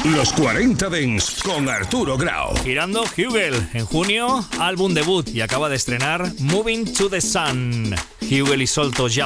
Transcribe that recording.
Los 40 Dents con Arturo Grau. Girando Hugel. En junio, álbum debut y acaba de estrenar Moving to the Sun. Hugel y Solto ya